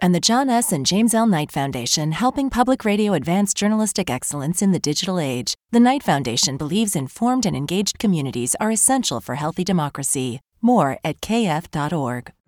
and the John S. and James L. Knight Foundation, helping public radio advance journalistic excellence in the digital age. The Knight Foundation believes informed and engaged communities are essential for healthy democracy. More at kf.org.